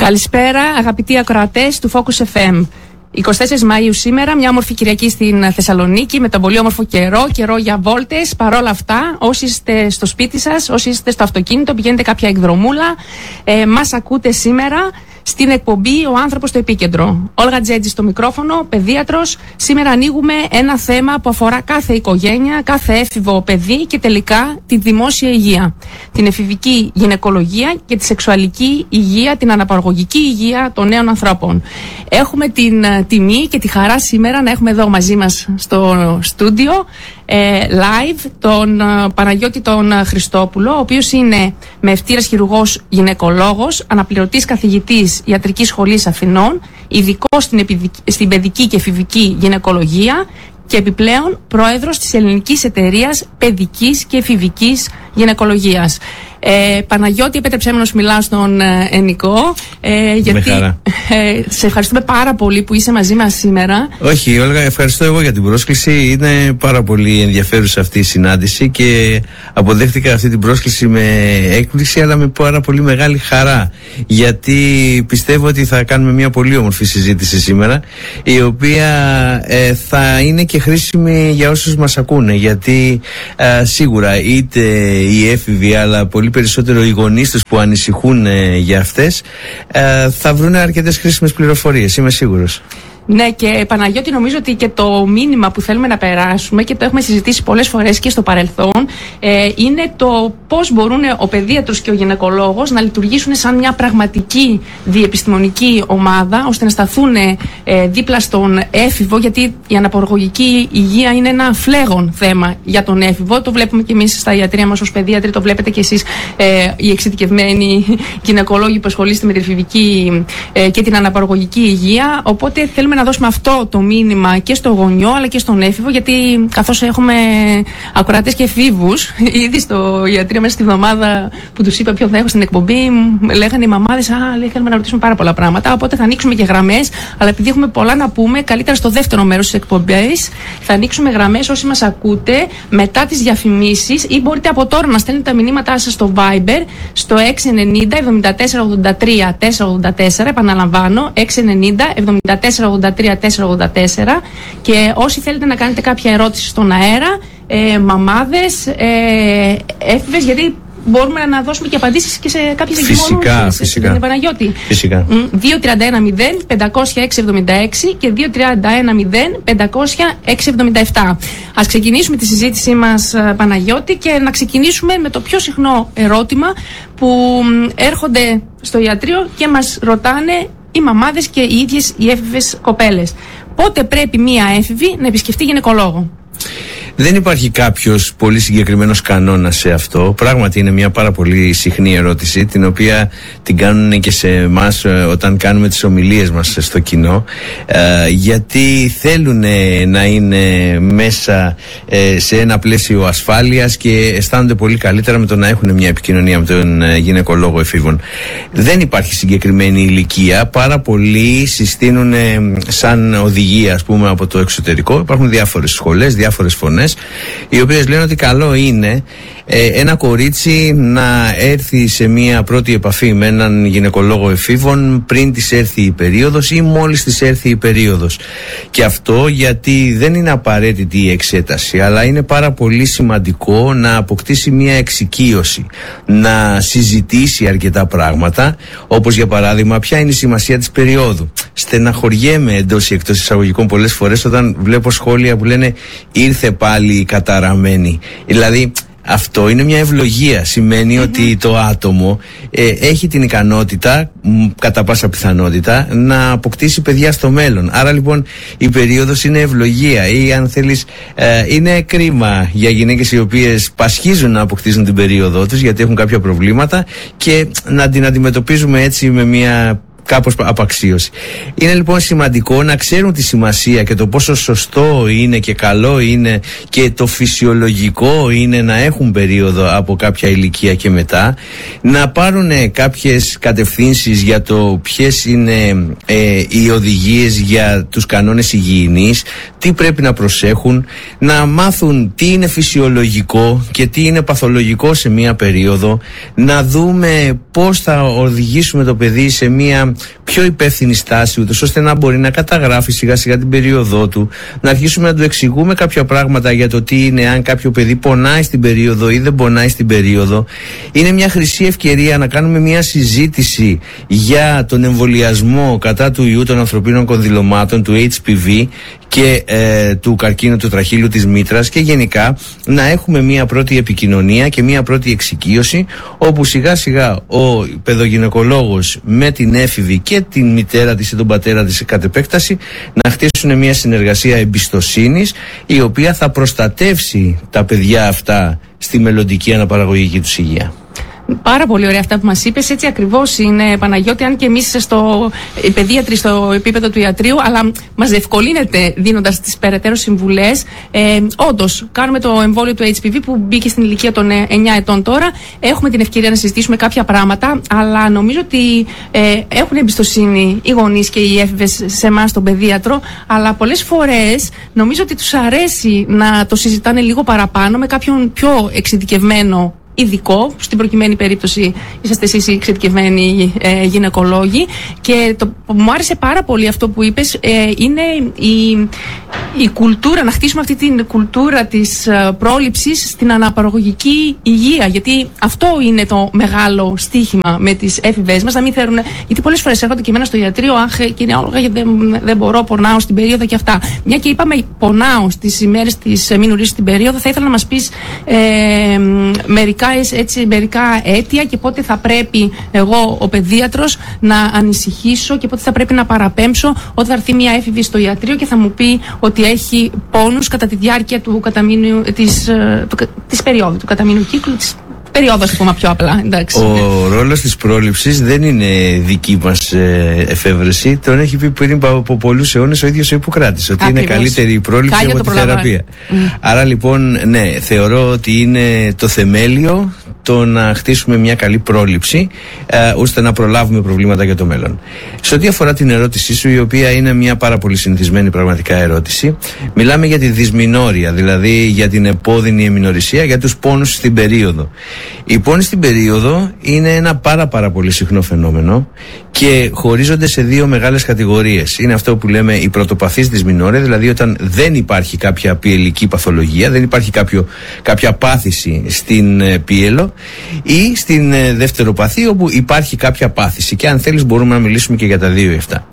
Καλησπέρα αγαπητοί ακροατές του Focus FM. 24 Μαΐου σήμερα, μια όμορφη Κυριακή στην Θεσσαλονίκη με τον πολύ όμορφο καιρό για βόλτες. Παρόλα αυτά, όσοι είστε στο σπίτι σας, όσοι είστε στο αυτοκίνητο, πηγαίνετε κάποια εκδρομούλα, μας ακούτε σήμερα στην εκπομπή «Ο άνθρωπος στο επίκεντρο». Όλγα Τζέτζη στο μικρόφωνο, παιδίατρος. Σήμερα ανοίγουμε ένα θέμα που αφορά κάθε οικογένεια, κάθε έφηβο παιδί και τελικά τη δημόσια υγεία. Την εφηβική γυναικολογία και τη σεξουαλική υγεία, την αναπαραγωγική υγεία των νέων ανθρώπων. Έχουμε την τιμή και τη χαρά σήμερα να έχουμε εδώ μαζί μας στο στούντιο live τον Παναγιώτη τον Χριστόπουλο, ο οποίος είναι μευτήρας χειρουργός γυναικολόγος, αναπληρωτής καθηγητής Ιατρικής Σχολής Αθηνών, ειδικός στην παιδική και εφηβική γυναικολογία και επιπλέον πρόεδρος της Ελληνικής Εταιρείας Παιδικής και Εφηβικής Γυναικολογίας. Παναγιώτη, επέτρεψέ μου να σου μιλάω στον Ενικό, γιατί σε ευχαριστούμε πάρα πολύ που είσαι μαζί μας σήμερα. Όχι, Όλγα, ευχαριστώ εγώ για την πρόσκληση. Είναι πάρα πολύ ενδιαφέρουσα αυτή η συνάντηση και αποδέχτηκα αυτή την πρόσκληση με έκπληξη, αλλά με πάρα πολύ μεγάλη χαρά, γιατί πιστεύω ότι θα κάνουμε μια πολύ όμορφη συζήτηση σήμερα, η οποία θα είναι και χρήσιμη για όσους μας ακούνε, γιατί σίγουρα είτε οι έφηβοι, αλλά πολύ περισσότερο οι γονείς τους που ανησυχούν για αυτές, θα βρουν αρκετές χρήσιμες πληροφορίες, είμαι σίγουρος. Ναι, και Παναγιώτη, νομίζω ότι και το μήνυμα που θέλουμε να περάσουμε και το έχουμε συζητήσει πολλές φορές και στο παρελθόν, είναι το πώς μπορούν ο παιδίατρος και ο γυναικολόγος να λειτουργήσουν σαν μια πραγματική διεπιστημονική ομάδα, ώστε να σταθούν δίπλα στον έφηβο, γιατί η αναπαραγωγική υγεία είναι ένα φλέγον θέμα για τον έφηβο. Το βλέπουμε και εμείς στα ιατρία μας ως παιδίατροι, το βλέπετε και εσείς οι εξειδικευμένοι γυναικολόγοι που ασχολείστε με την εφηβική και την αναπαραγωγική υγεία. Οπότε θέλουμε να δώσουμε αυτό το μήνυμα και στο γονιό αλλά και στον έφηβο, γιατί καθώς έχουμε ακροατές και εφήβους, ήδη στο ιατρείο μέσα στη εβδομάδα που τους είπα ποιον θα έχω στην εκπομπή, λέγανε οι μαμάδες, θέλουμε να ρωτήσουμε πάρα πολλά πράγματα. Οπότε θα ανοίξουμε και γραμμές, αλλά επειδή έχουμε πολλά να πούμε, καλύτερα στο δεύτερο μέρος της εκπομπής θα ανοίξουμε γραμμές όσοι μας ακούτε μετά τις διαφημίσεις, ή μπορείτε από τώρα να στέλνετε τα μηνύματά σας στο Viber στο 690 74 83 484, επαναλαμβάνω 690 74 83 484, και όσοι θέλετε να κάνετε κάποια ερώτηση στον αέρα, μαμάδες, έφηβες, γιατί μπορούμε να δώσουμε και απαντήσεις και σε κάποιες εγκυμονώσεις. Φυσικά. Είναι Παναγιώτη. Φυσικά. 231-0-500-676 και 231-0-500-677. Ας ξεκινήσουμε τη συζήτησή μας, Παναγιώτη, και να ξεκινήσουμε με το πιο συχνό ερώτημα που έρχονται στο ιατρείο και μας ρωτάνε οι μαμάδες και οι ίδιες οι έφηβες κοπέλες. Πότε πρέπει μία έφηβη να επισκεφτεί γυναικολόγο? Δεν υπάρχει κάποιος πολύ συγκεκριμένος κανόνας σε αυτό. Πράγματι είναι μια πάρα πολύ συχνή ερώτηση, την οποία την κάνουν και σε εμάς όταν κάνουμε τις ομιλίες μας στο κοινό, γιατί θέλουν να είναι μέσα σε ένα πλαίσιο ασφάλειας και αισθάνονται πολύ καλύτερα με το να έχουν μια επικοινωνία με τον γυναικολόγο εφήβων. Δεν υπάρχει συγκεκριμένη ηλικία. Πάρα πολλοί συστήνουν σαν οδηγία, ας πούμε, από το εξωτερικό. Υπάρχουν διάφορες σχολές, διάφορες φωνές, οι οποίες λένε ότι καλό είναι ένα κορίτσι να έρθει σε μια πρώτη επαφή με έναν γυναικολόγο εφήβων πριν της έρθει η περίοδος ή μόλις της έρθει η περίοδος. Και αυτό γιατί δεν είναι απαραίτητη η εξέταση, αλλά είναι πάρα πολύ σημαντικό να αποκτήσει μια εξοικείωση, να συζητήσει αρκετά πράγματα, όπως για παράδειγμα ποια είναι η σημασία της περίοδου. Στεναχωριέμαι εντός ή εκτός εισαγωγικών πολλές φορές όταν βλέπω σχόλια που λένε ήρθε πάλι καταραμένη. Δηλαδή αυτό είναι μια ευλογία. Σημαίνει ότι το άτομο έχει την ικανότητα, κατά πάσα πιθανότητα, να αποκτήσει παιδιά στο μέλλον. Άρα λοιπόν η περίοδος είναι ευλογία, ή αν θέλεις είναι κρίμα για γυναίκες οι οποίες πασχίζουν να αποκτήσουν την περίοδό τους γιατί έχουν κάποια προβλήματα, και να την αντιμετωπίζουμε έτσι με μια κάπως απαξίωση. Είναι λοιπόν σημαντικό να ξέρουν τη σημασία και το πόσο σωστό είναι και καλό είναι και το φυσιολογικό είναι να έχουν περίοδο από κάποια ηλικία και μετά, να πάρουν κάποιες κατευθύνσεις για το ποιες είναι οι οδηγίες για τους κανόνες υγιεινής, τι πρέπει να προσέχουν, να μάθουν τι είναι φυσιολογικό και τι είναι παθολογικό σε μία περίοδο, να δούμε πώς θα οδηγήσουμε το παιδί σε μία πιο υπεύθυνη στάση, ούτως ώστε να μπορεί να καταγράφει σιγά σιγά την περίοδό του, να αρχίσουμε να του εξηγούμε κάποια πράγματα για το τι είναι, αν κάποιο παιδί πονάει στην περίοδο ή δεν πονάει στην περίοδο. Είναι μια χρυσή ευκαιρία να κάνουμε μια συζήτηση για τον εμβολιασμό κατά του ιού των ανθρωπίνων κονδυλωμάτων, του HPV και του καρκίνου του τραχύλου της μήτρας, και γενικά να έχουμε μια πρώτη επικοινωνία και μια πρώτη εξοικείωση, όπου σιγά σιγά ο παιδογυναικολόγος με την έφηβη και την μητέρα της ή τον πατέρα της κατ' επέκταση να χτίσουν μια συνεργασία εμπιστοσύνης, η οποία θα προστατεύσει τα παιδιά αυτά στη μελλοντική αναπαραγωγική τους υγεία. Πάρα πολύ ωραία αυτά που μας είπες, έτσι ακριβώς είναι, Παναγιώτη, αν και εμείς οι παιδίατροι στο επίπεδο του ιατρείου, αλλά μας διευκολύνεται δίνοντας τις περαιτέρω συμβουλές. Όντως, κάνουμε το εμβόλιο του HPV που μπήκε στην ηλικία των 9 ετών τώρα. Έχουμε την ευκαιρία να συζητήσουμε κάποια πράγματα, αλλά νομίζω ότι έχουν εμπιστοσύνη οι γονείς και οι έφηβες σε εμάς, τον παιδίατρο, αλλά πολλές φορές νομίζω ότι τους αρέσει να το συζητάνε λίγο παραπάνω με κάποιον πιο εξειδικευμένο ειδικό. Στην προκειμένη περίπτωση είσαστε εσείς οι εξειδικευμένοι γυναικολόγοι, και μου άρεσε πάρα πολύ αυτό που είπες, είναι η κουλτούρα, να χτίσουμε αυτή την κουλτούρα της πρόληψης στην αναπαραγωγική υγεία, γιατί αυτό είναι το μεγάλο στίχημα με τις έφηβες μας, να μην θέλουν, γιατί πολλές φορές έρχονται και εμένα στο ιατρείο, αχ, γυναικολόγα, γιατί δεν μπορώ, πονάω στην περίοδο και αυτά. Μια και είπαμε πονάω στις ημέρες της μη νωρίς στην περίοδο, θα ήθελα να μας πεις μερικά αίτια και πότε θα πρέπει εγώ ο παιδίατρος να ανησυχήσω και πότε θα πρέπει να παραπέμψω όταν θα έρθει μια έφηβη στο ιατρείο και θα μου πει ότι έχει πόνους κατά τη διάρκεια του της περίοδου, του καταμήνου κύκλου, της περίοδος, ακόμα πιο απλά. Εντάξει. Ο ρόλος της πρόληψης δεν είναι δική μας εφεύρεση. Τον έχει πει πριν από πολλούς αιώνες ο ίδιος ο Ιπποκράτης, ότι είναι καλύτερη η πρόληψη από τη θεραπεία. Άρα λοιπόν, ναι, θεωρώ ότι είναι το θεμέλιο το να χτίσουμε μια καλή πρόληψη, ώστε να προλάβουμε προβλήματα για το μέλλον. Σε ό,τι αφορά την ερώτησή σου, η οποία είναι μια πάρα πολύ συνηθισμένη πραγματικά ερώτηση, μιλάμε για τη δυσμηνόρια, δηλαδή για την επώδυνη εμμηνορρησία, για τους πόνους στην περίοδο. Οι πόνοι στην περίοδο είναι ένα πάρα πολύ συχνό φαινόμενο και χωρίζονται σε δύο μεγάλες κατηγορίες. Είναι αυτό που λέμε η πρωτοπαθής δυσμηνόρια, δηλαδή όταν δεν υπάρχει κάποια πιελική παθολογία, δεν υπάρχει κάποια πάθηση στην πίελο, ή στην δευτεροπαθή όπου υπάρχει κάποια πάθηση, και αν θέλεις μπορούμε να μιλήσουμε και για τα δύο ή αυτά.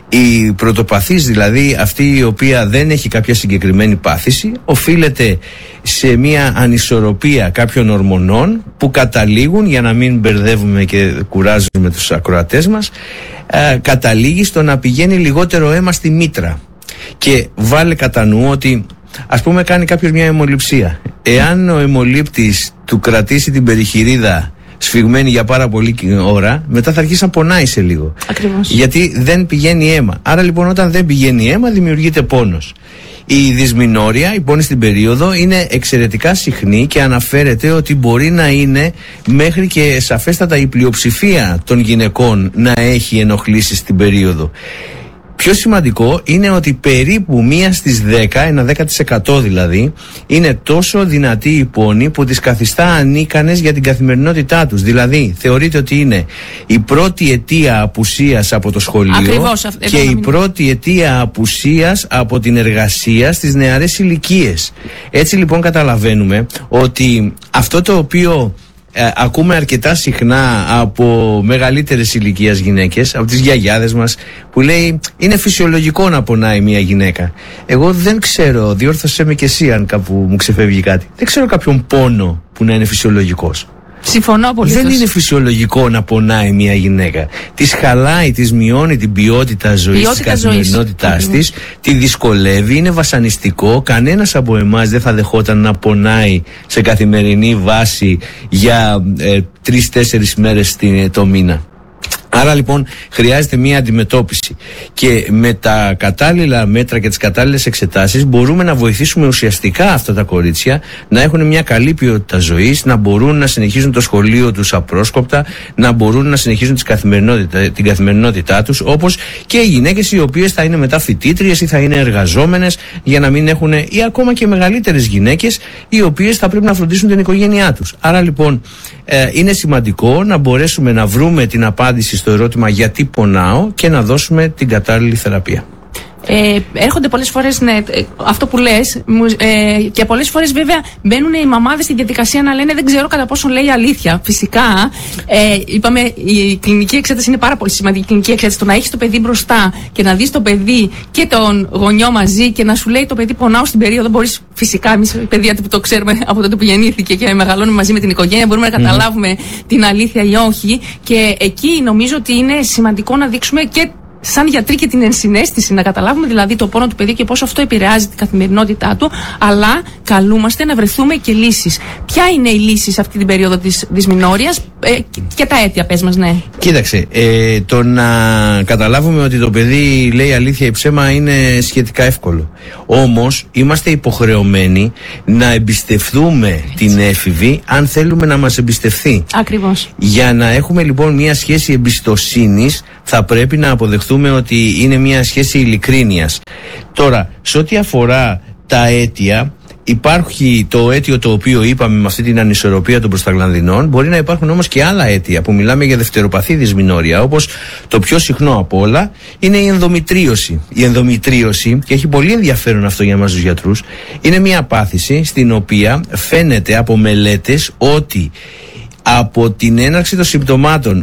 Η πρωτοπαθής, δηλαδή αυτή η οποία δεν έχει κάποια συγκεκριμένη πάθηση, οφείλεται σε μια ανισορροπία κάποιων ορμονών που καταλήγουν, για να μην μπερδεύουμε και κουράζουμε τους ακροατές μας, καταλήγει στο να πηγαίνει λιγότερο αίμα στη μήτρα. Και βάλε κατά νου ότι, ας πούμε, κάνει κάποιος μια αιμοληψία. Εάν ο αιμολήπτης του κρατήσει την περιχειρίδα σφιγμένη για πάρα πολύ ώρα, μετά θα αρχίσει να πονάει σε λίγο. Ακριβώς. Γιατί δεν πηγαίνει αίμα. Άρα λοιπόν, όταν δεν πηγαίνει αίμα, δημιουργείται πόνος. Η δυσμηνόρια, η πόνη στην περίοδο, είναι εξαιρετικά συχνή και αναφέρεται ότι μπορεί να είναι μέχρι και σαφέστατα η πλειοψηφία των γυναικών να έχει ενοχλήσεις στην περίοδο. Πιο σημαντικό είναι ότι περίπου 1 στις 10, ένα 10% δηλαδή, είναι τόσο δυνατή η πόνη που τις καθιστά ανίκανες για την καθημερινότητά τους. Δηλαδή, θεωρείται ότι είναι η πρώτη αιτία απουσίας από το σχολείο. Ακριβώς, και η πρώτη αιτία απουσίας από την εργασία στις νεαρές ηλικίες. Έτσι λοιπόν καταλαβαίνουμε ότι αυτό το οποίο ακούμε αρκετά συχνά από μεγαλύτερες ηλικίας γυναίκες, από τις γιαγιάδες μας, που λέει είναι φυσιολογικό να πονάει μια γυναίκα. Εγώ δεν ξέρω, διόρθωσέ με και εσύ αν κάπου μου ξεφεύγει κάτι, δεν ξέρω κάποιον πόνο που να είναι φυσιολογικός. Συμφωνώ πολύ. Δεν είναι φυσιολογικό να πονάει μια γυναίκα. Της χαλάει, της μειώνει την ποιότητα ζωής, της καθημερινότητάς της, τη δυσκολεύει, είναι βασανιστικό. Κανένας από εμάς δεν θα δεχόταν να πονάει σε καθημερινή βάση για 3-4 μέρες το μήνα. Άρα λοιπόν χρειάζεται μια αντιμετώπιση, και με τα κατάλληλα μέτρα και τις κατάλληλες εξετάσεις μπορούμε να βοηθήσουμε ουσιαστικά αυτά τα κορίτσια να έχουν μια καλή ποιότητα ζωής, να μπορούν να συνεχίζουν το σχολείο τους απρόσκοπτα, να μπορούν να συνεχίζουν την καθημερινότητά τους, όπως και οι γυναίκες οι οποίες θα είναι μετά φοιτήτριες ή θα είναι εργαζόμενες, για να μην έχουν, ή ακόμα και μεγαλύτερες γυναίκες οι οποίες θα πρέπει να φροντίσουν την οικογένειά τους. Άρα λοιπόν είναι σημαντικό να μπορέσουμε να βρούμε την απάντηση στο ερώτημα γιατί πονάω και να δώσουμε την κατάλληλη θεραπεία. Έρχονται πολλές φορές, ναι, αυτό που λες, και πολλές φορές βέβαια μπαίνουν οι μαμάδες στη διαδικασία να λένε δεν ξέρω κατά πόσο λέει αλήθεια. Φυσικά, είπαμε, η κλινική εξέταση είναι πάρα πολύ σημαντική. Η κλινική εξέταση, το να έχεις το παιδί μπροστά και να δεις το παιδί και τον γονιό μαζί και να σου λέει το παιδί πονάω στην περίοδο, μπορείς φυσικά, εμείς οι παιδίατροι που το ξέρουμε από τότε που γεννήθηκε και μεγαλώνουμε μαζί με την οικογένεια, μπορούμε να καταλάβουμε την αλήθεια ή όχι. Και εκεί νομίζω ότι είναι σημαντικό να δείξουμε και σαν γιατροί και την ενσυναίσθηση, να καταλάβουμε δηλαδή το πόνο του παιδιού και πώς αυτό επηρεάζει την καθημερινότητά του, αλλά καλούμαστε να βρεθούμε και λύσεις. Ποια είναι η λύση σε αυτή την περίοδο της δυσμηνόριας και τα αίτια, πες μας, ναι. Κοίταξε, το να καταλάβουμε ότι το παιδί λέει αλήθεια ή ψέμα είναι σχετικά εύκολο. Όμως είμαστε υποχρεωμένοι να εμπιστευτούμε την έφηβη αν θέλουμε να μας εμπιστευθεί. Ακριβώς. Για να έχουμε λοιπόν μια σχέση εμπιστοσύνης, θα πρέπει να αποδεχτούμε ότι είναι μια σχέση ειλικρίνειας. Τώρα, σε ό,τι αφορά τα αίτια, υπάρχει το αίτιο το οποίο είπαμε με αυτή την ανισορροπία των προσταγλανδινών. Μπορεί να υπάρχουν όμως και άλλα αίτια που μιλάμε για δευτεροπαθή δυσμηνόρια, όπως το πιο συχνό από όλα είναι η ενδομητρίωση. Η ενδομητρίωση, και έχει πολύ ενδιαφέρον αυτό για εμάς τους γιατρούς, είναι μια πάθηση στην οποία φαίνεται από μελέτες ότι από την έναρξη των συμπτωμάτων